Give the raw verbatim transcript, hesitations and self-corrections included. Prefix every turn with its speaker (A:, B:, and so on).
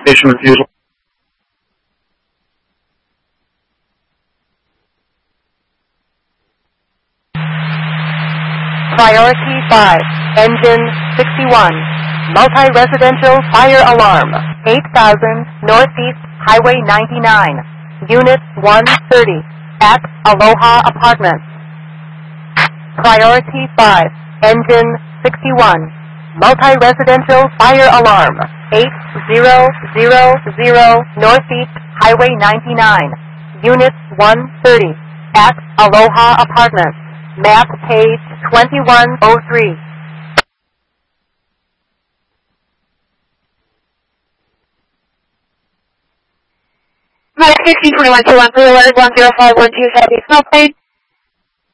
A: station refusal.
B: Priority five, engine sixty-one, multi-residential fire alarm, eight thousand Northeast Highway ninety-nine, Unit one thirty, at Aloha Apartments. Priority five, engine sixty-one, multi-residential fire alarm, eight thousand Northeast Highway ninety-nine, Unit one thirty, at Aloha Apartments. Map page twenty-one oh three.
C: Mike sixteen twenty-one two one three alert one zero five one two Southeast Snow Plane.